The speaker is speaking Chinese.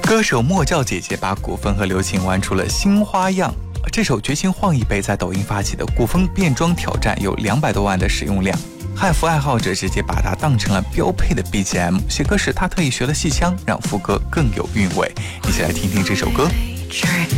歌手莫教姐姐把古风和流行玩出了新花样。这首《绝情晃一杯》在抖音发起的古风变装挑战有200多万的使用量，汉服爱好者直接把它当成了标配的 BGM。写歌时他特意学了戏腔，让副歌更有韵味。一起来听听这首歌。